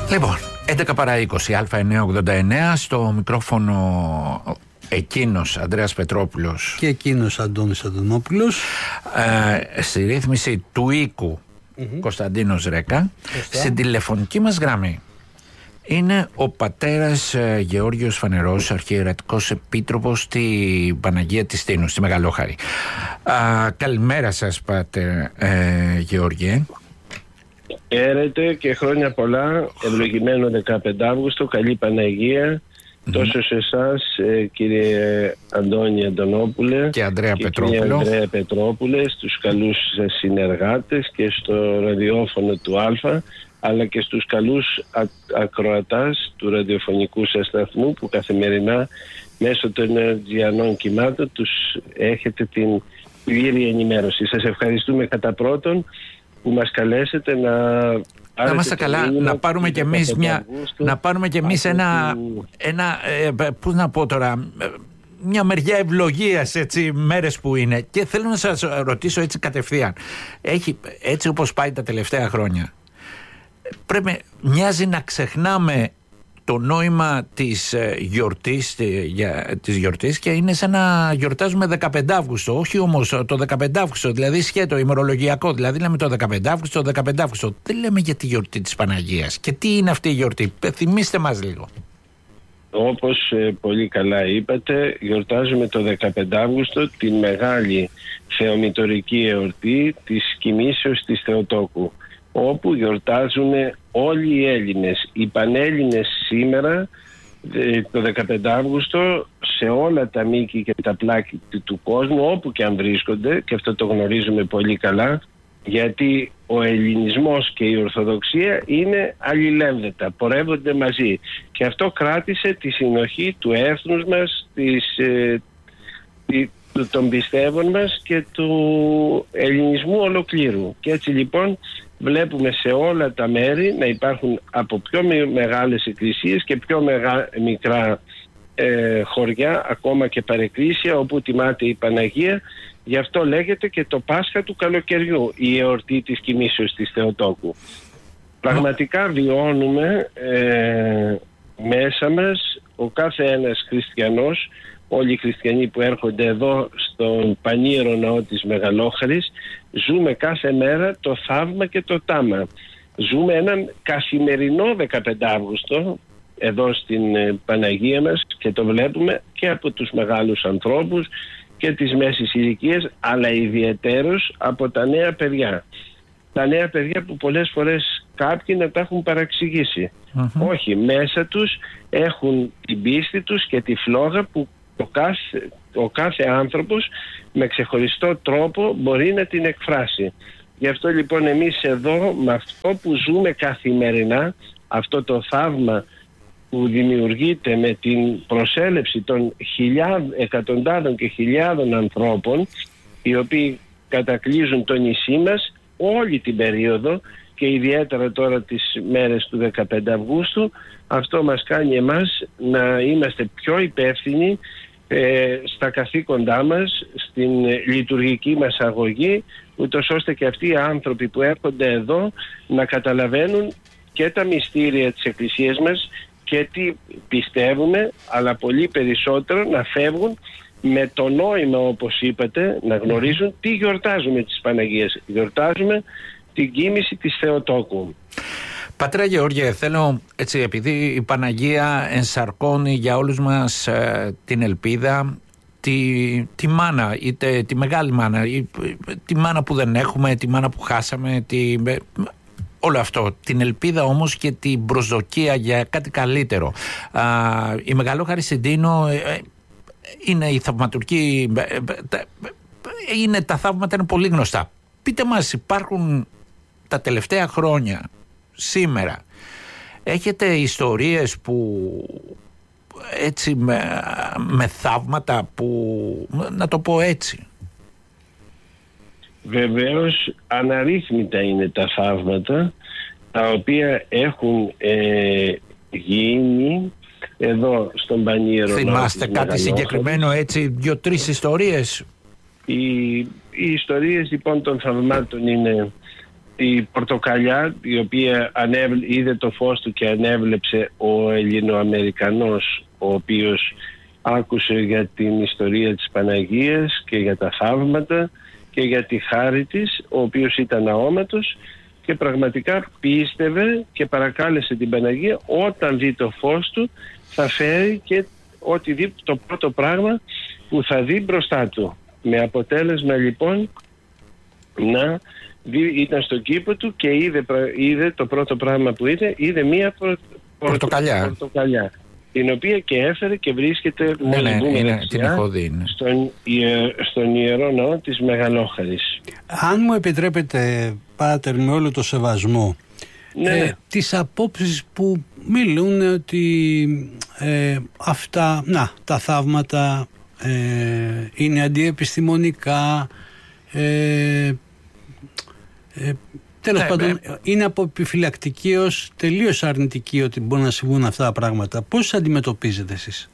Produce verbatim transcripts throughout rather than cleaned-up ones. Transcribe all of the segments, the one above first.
Λοιπόν, έντεκα παρά είκοσι, Α εννιακόσια ογδόντα εννέα, στο μικρόφωνο εκείνος Ανδρέας Πετρόπουλος και εκείνος Αντώνης Αντωνόπουλος, ε, στη ρύθμιση του οίκου mm-hmm. Κωνσταντίνος Ρέκα. Στην τηλεφωνική μας γραμμή είναι ο πατέρας ε, Γεώργιος Φανερός, αρχιερατικός επίτροπος στη Παναγία της Τίνου, στη Μεγαλόχαρη. Α, καλημέρα σας, πάτερ ε, Γεώργιε. Χαίρετε και χρόνια πολλά. Ευλογημένο δεκαπέντε Αυγούστου. Καλή Παναγία mm-hmm. τόσο σε εσάς, ε, κύριε Αντώνη Αντωνόπουλε και Ανδρέα και Πετρόπουλο, κύριε Ανδρέα Πετρόπουλε, στους καλούς συνεργάτες και στο ραδιόφωνο του Α, αλλά και στους καλούς α- ακροατάς του ραδιοφωνικού σας σταθμού που καθημερινά μέσω των ενεργειανών κυμάτων τους έχετε την πλήρη ενημέρωση. Σας ευχαριστούμε κατά πρώτον που μας καλέσετε να... Να είμαστε καλά, να πάρουμε κι εμείς μια, να πάρουμε κι εμείς ένα, ένα ε, πώς να πω τώρα, μια μεριά ευλογίας, έτσι, μέρες που είναι. Και θέλω να σας ρωτήσω έτσι κατευθείαν, έχει, έτσι όπως πάει τα τελευταία χρόνια, πρέπει, μοιάζει να ξεχνάμε το νόημα της γιορτής, της γιορτής και είναι σαν να γιορτάζουμε δεκαπέντε Αυγούστου, όχι όμως το δεκαπέντε Αυγούστου, δηλαδή σχέτο ημερολογιακό, δηλαδή λέμε το δεκαπέντε Αυγούστου, το δεκαπέντε Αυγούστου, δεν λέμε για τη γιορτή της Παναγίας. Και τι είναι αυτή η γιορτή, θυμίστε μας λίγο. Όπως ε, πολύ καλά είπατε, γιορτάζουμε το δεκαπέντε Αυγούστου την μεγάλη θεομητορική εορτή της κοιμήσεως της Θεοτόκου, όπου γιορτάζουν όλοι οι Έλληνες, οι Πανέλληνες σήμερα το δεκαπέντε Αυγούστου σε όλα τα μήκη και τα πλάκη του κόσμου, όπου και αν βρίσκονται, και αυτό το γνωρίζουμε πολύ καλά, γιατί ο ελληνισμός και η Ορθοδοξία είναι αλληλένδετα, πορεύονται μαζί, και αυτό κράτησε τη συνοχή του έθνους μας, της, ε, των πιστεύων μας και του ελληνισμού ολοκλήρου. Και έτσι λοιπόν βλέπουμε σε όλα τα μέρη να υπάρχουν από πιο μεγάλες εκκλησίες και πιο μεγα... μικρά ε, χωριά, ακόμα και παρεκκλήσια, όπου τιμάται η Παναγία. Γι' αυτό λέγεται και το Πάσχα του καλοκαιριού, η εορτή της κοιμήσεως της Θεοτόκου. Πραγματικά βιώνουμε ε, μέσα μας ο κάθε ένας χριστιανός, όλοι οι χριστιανοί που έρχονται εδώ στον πανίερο ναό της Μεγαλόχαρης, ζούμε κάθε μέρα το θαύμα και το τάμα. Ζούμε έναν καθημερινό δεκαπέντε Αυγούστου εδώ στην ε, Παναγία μας, και το βλέπουμε και από τους μεγάλους ανθρώπους και τις μέσης ηλικίες, αλλά ιδιαιτέρως από τα νέα παιδιά. Τα νέα παιδιά που πολλές φορές κάποιοι να τα έχουν παραξηγήσει. Uh-huh. Όχι, μέσα τους έχουν την πίστη τους και τη φλόγα που ο κάθε, ο κάθε άνθρωπος με ξεχωριστό τρόπο μπορεί να την εκφράσει. Γι' αυτό λοιπόν εμείς εδώ, με αυτό που ζούμε καθημερινά, αυτό το θαύμα που δημιουργείται με την προσέλευση των χιλιάδων, εκατοντάδων και χιλιάδων ανθρώπων, οι οποίοι κατακλείζουν το νησί μας όλη την περίοδο και ιδιαίτερα τώρα τις μέρες του δεκαπέντε Αυγούστου, αυτό μας κάνει εμάς να είμαστε πιο υπεύθυνοι ε, στα καθήκοντά μας, στην λειτουργική μας αγωγή, ούτως ώστε και αυτοί οι άνθρωποι που έρχονται εδώ να καταλαβαίνουν και τα μυστήρια της Εκκλησίας μας και τι πιστεύουμε, αλλά πολύ περισσότερο να φεύγουν με το νόημα, όπως είπατε, να γνωρίζουν τι γιορτάζουμε της Παναγίας. Γιορτάζουμε την κοίμηση της Θεοτόκου. Πατρέ Γεώργιε, θέλω έτσι, επειδή η Παναγία ενσαρκώνει για όλους μας ε, την ελπίδα, τη, τη μάνα, είτε τη μεγάλη μάνα, ή, τη μάνα που δεν έχουμε, τη μάνα που χάσαμε, τη, ε, όλο αυτό, την ελπίδα όμως και την προσδοκία για κάτι καλύτερο. Α, η Μεγαλόχαρη στην Τίνο ε, είναι η θαυματουργική, ε, ε, είναι, τα θαύματα είναι πολύ γνωστά. Πείτε μας, υπάρχουν τα τελευταία χρόνια, σήμερα, έχετε ιστορίες που έτσι με, με θαύματα που, να το πω έτσι? Βεβαίως αναρρύθμιτα είναι τα θαύματα τα οποία έχουν ε, γίνει εδώ στον πανίερο. Θυμάστε κάτι συγκεκριμένο, έτσι, δύο-τρεις ιστορίες? Οι, οι ιστορίες λοιπόν των θαυμάτων είναι η πορτοκαλιά, η οποία ανέβλε, είδε το φως του και ανέβλεψε ο Ελληνοαμερικανός, ο οποίος άκουσε για την ιστορία της Παναγίας και για τα θαύματα και για τη χάρη της, ο οποίος ήταν αόματος και πραγματικά πίστευε και παρακάλεσε την Παναγία όταν δει το φως του θα φέρει και ό,τι δει, το πρώτο πράγμα που θα δει μπροστά του. Με αποτέλεσμα λοιπόν να δει, ήταν στον κήπο του και είδε, είδε το πρώτο πράγμα που είδε, είδε μία πορ, πορτοκαλιά. πορτοκαλιά, την οποία και έφερε και βρίσκεται ναι, ναι, είναι, δεξιά, είναι. Στον, στον Ιερό Ναό της Μεγαλόχαρης. Αν μου επιτρέπετε, Πάτερ, με όλο το σεβασμό, ναι. ε, τις απόψεις που μιλούν ότι ε, αυτά, να, τα θαύματα ε, είναι αντιεπιστημονικά, ε, ε, τέλος ναι, πάντων, ναι. είναι από επιφυλακτική ως τελείως αρνητική ότι μπορούν να συμβούν αυτά τα πράγματα. Πώς αντιμετωπίζετε εσείς?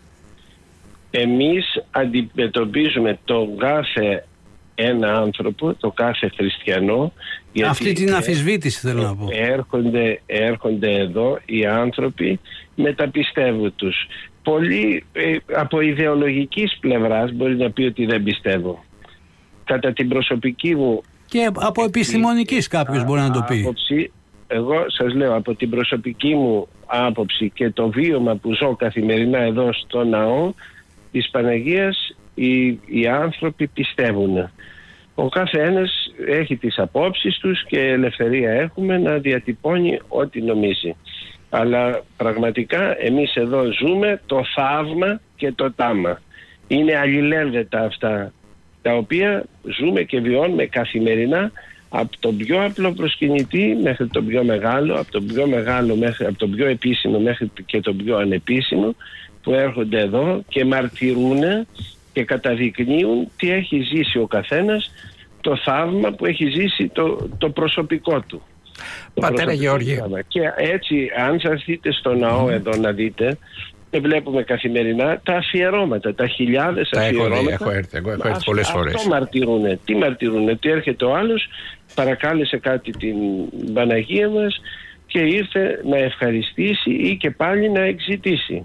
Εμείς αντιμετωπίζουμε τον κάθε ένα άνθρωπο, το κάθε χριστιανό. Γιατί αυτή την αμφισβήτηση θέλω να πω. Έρχονται, έρχονται εδώ οι άνθρωποι με τα πιστεύω τους. Πολλοί ε, από ιδεολογικής πλευράς μπορεί να πει ότι δεν πιστεύω. Κατά την προσωπική μου και από επιστημονικής κάποιος μπορεί να το πει. Άποψη, εγώ σας λέω από την προσωπική μου άποψη και το βίωμα που ζω καθημερινά εδώ στο ναό της Παναγίας, οι, οι άνθρωποι πιστεύουν. Ο κάθε ένας έχει τις απόψεις τους και ελευθερία έχουμε να διατυπώνει ό,τι νομίζει. Αλλά πραγματικά εμείς εδώ ζούμε το θαύμα και το τάμα. Είναι αλληλένδετα αυτά τα οποία ζούμε και βιώνουμε καθημερινά, από τον πιο απλό προσκυνητή μέχρι τον πιο μεγάλο, από τον πιο μεγάλο μέχρι από τον πιο επίσημο μέχρι και τον πιο ανεπίσημο, που έρχονται εδώ και μαρτυρούν και καταδεικνύουν τι έχει ζήσει ο καθένας, το θαύμα που έχει ζήσει το, το προσωπικό του. Πατέρα Γεώργη. Και έτσι αν σας δείτε στο ναό mm. εδώ να δείτε, και βλέπουμε καθημερινά τα αφιερώματα, τα χιλιάδες τα αφιερώματα. Έχω, δει, έχω έρθει, εγώ έχω έρθει πολλές φορές. Αυτό μαρτυρούνε. Τι μαρτυρούνε, ότι έρχεται ο άλλος, παρακάλεσε κάτι την Παναγία μας και ήρθε να ευχαριστήσει ή και πάλι να εξητήσει.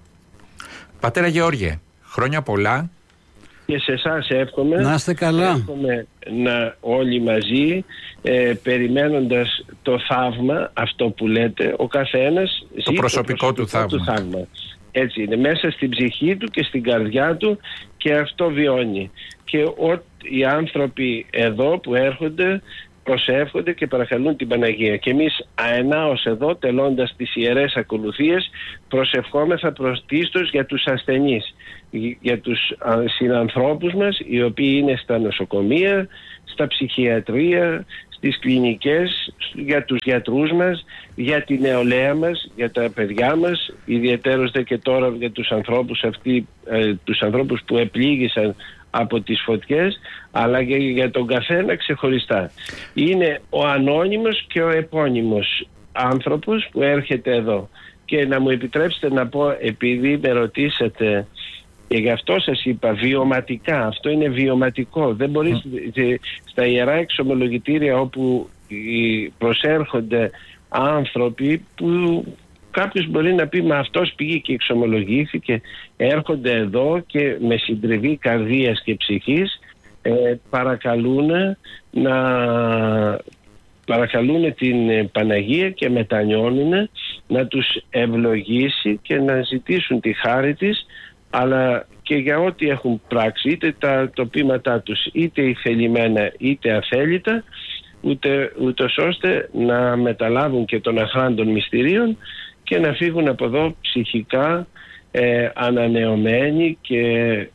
Πατέρα Γεώργιε, χρόνια πολλά. Και σε εσάς εύχομαι. Να είστε καλά. Εύχομαι να όλοι μαζί, ε, περιμένοντας το θαύμα, αυτό που λέτε, ο καθένας το ζει προσωπικό, το προσωπικό του, θαύμα. του θαύμα. Έτσι είναι, μέσα στην ψυχή του και στην καρδιά του, και αυτό βιώνει. Και ό, οι άνθρωποι εδώ που έρχονται προσεύχονται και παρακαλούν την Παναγία. Και εμείς αενάως εδώ, τελώντας τις ιερές ακολουθίες, προσευχόμεθα πρωτίστως για τους ασθενείς, για τους συνανθρώπους μας, οι οποίοι είναι στα νοσοκομεία, στα ψυχιατρία, στις κλινικές, για τους γιατρούς μας, για τη νεολαία μας, για τα παιδιά μας, ιδιαίτερως δε και τώρα για τους ανθρώπους αυτοί, ε, τους ανθρώπους που επλήγησαν από τις φωτιές, αλλά και για τον καθένα ξεχωριστά. Είναι ο ανώνυμος και ο επώνυμος άνθρωπος που έρχεται εδώ. Και να μου επιτρέψετε να πω, επειδή με ρωτήσατε, και γι' αυτό σας είπα βιωματικά, αυτό είναι βιωματικό. Δεν μπορείς mm. στα ιερά εξομολογητήρια όπου προσέρχονται άνθρωποι που κάποιος μπορεί να πει, μα αυτός πήγε και εξομολογήθηκε, έρχονται εδώ και με συντριβή καρδίας και ψυχής ε, παρακαλούν να παρακαλούν την Παναγία και μετανιώνουν να τους ευλογήσει και να ζητήσουν τη χάρη της, αλλά και για ό,τι έχουν πράξει, είτε τα τοπήματά τους είτε ηθελημένα είτε αθέλητα, ούτε, ούτως ώστε να μεταλάβουν και των αχράντων μυστηρίων και να φύγουν από εδώ ψυχικά ε, ανανεωμένοι και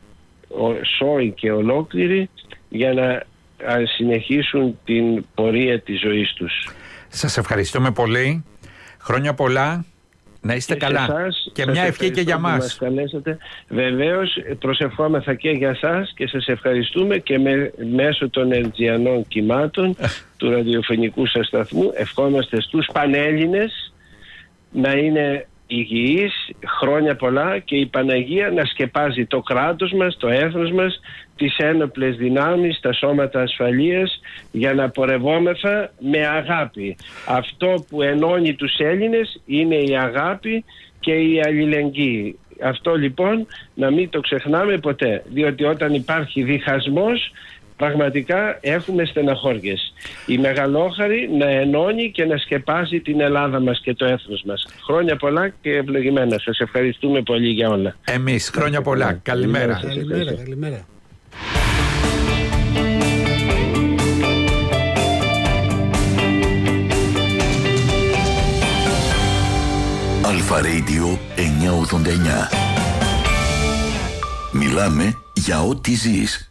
σόοι και ολόκληροι, για να συνεχίσουν την πορεία της ζωής τους. Σας ευχαριστούμε πολύ. Χρόνια πολλά. Να είστε και καλά. Εσάς, και μια ευχή και για μας. Βεβαίως προσευχόμεθα και για σας και σας ευχαριστούμε, και με, μέσω των ερτζιανών κυμάτων του ραδιοφωνικού σας σταθμού ευχόμαστε στους Πανέλληνες να είναι υγιείς, χρόνια πολλά, και η Παναγία να σκεπάζει το κράτος μας, το έθνος μας, τις ένοπλες δυνάμεις, τα σώματα ασφαλείας, για να πορευόμεθα με αγάπη. Αυτό που ενώνει τους Έλληνες είναι η αγάπη και η αλληλεγγύη. Αυτό λοιπόν να μην το ξεχνάμε ποτέ, διότι όταν υπάρχει διχασμός πραγματικά έχουμε στεναχώριες. Η Μεγαλόχαρη να ενώνει και να σκεπάζει την Ελλάδα μας και το έθνος μας. Χρόνια πολλά και ευλογημένα. Σας ευχαριστούμε πολύ για όλα. Εμείς χρόνια πολλά. Καλημέρα. Καλημέρα, καλημέρα. Αλφα Radio εννιακόσια ογδόντα εννιά. Μιλάμε για ό,τι ζεις.